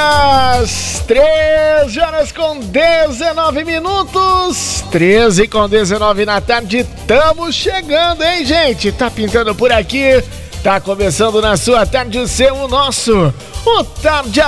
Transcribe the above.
dias, 13 horas com 19 minutos, 13 com 19 na tarde, estamos chegando, hein, gente? Tá pintando por aqui, tá começando na sua tarde o seu, o nosso, o Tarde